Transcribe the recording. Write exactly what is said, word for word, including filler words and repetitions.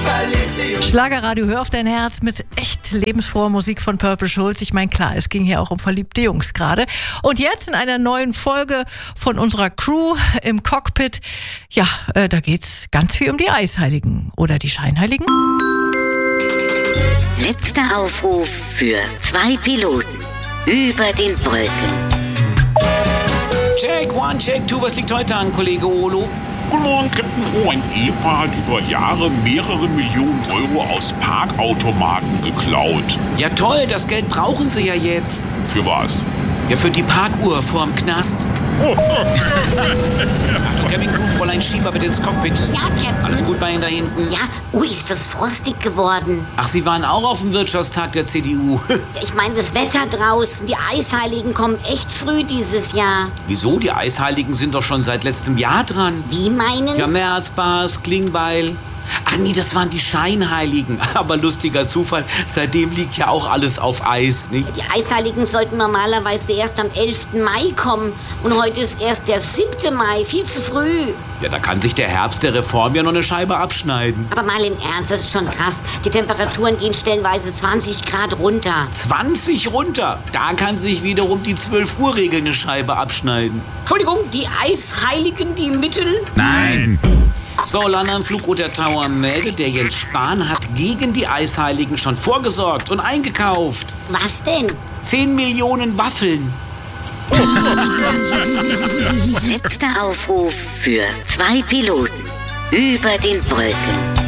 Schlagerradio, hör auf dein Herz mit echt lebensfroher Musik von Purple Schulz. Ich meine, klar, es ging hier auch um verliebte Jungs gerade. Und jetzt in einer neuen Folge von unserer Crew im Cockpit, ja, äh, da geht's ganz viel um die Eisheiligen oder die Scheinheiligen. Letzter Aufruf für zwei Piloten über den Wolken. Check, one, check, two. Was liegt heute an, Kollege Olo? Guten Morgen, Captain. Oh, ein Ehepaar hat über Jahre mehrere Millionen Euro aus Parkautomaten geklaut. Ja toll, das Geld brauchen sie ja jetzt. Für was? Ja, für die Parkuhr vorm Knast. Achtung, Cabin Crew, Fräulein Schieber, bitte ins Cockpit. Ja, Captain. Alles gut bei Ihnen da hinten? Ja, ui, ist das frostig geworden. Ach, Sie waren auch auf dem Wirtschaftstag der C D U. Ich meine, das Wetter draußen, die Eisheiligen kommen echt früh dieses Jahr. Wieso? Die Eisheiligen sind doch schon seit letztem Jahr dran. Wie meinen? Ja, Merz, Bas, Klingbeil. Ach nee, das waren die Scheinheiligen. Aber lustiger Zufall, seitdem liegt ja auch alles auf Eis, nicht? Die Eisheiligen sollten normalerweise erst am elften Mai kommen. Und heute ist erst der siebte Mai, viel zu früh. Ja, da kann sich der Herbst der Reform ja noch eine Scheibe abschneiden. Aber mal im Ernst, das ist schon krass. Die Temperaturen gehen stellenweise zwanzig Grad runter. zwanzig runter? Da kann sich wiederum die zwölf Uhr Regel eine Scheibe abschneiden. Entschuldigung, die Eisheiligen, die Mittel? Nein! So, Landanflug der Tower meldet, der Jens Spahn hat gegen die Eisheiligen schon vorgesorgt und eingekauft. Was denn? zehn Millionen Waffeln. Letzter Aufruf für zwei Piloten über den Wolken.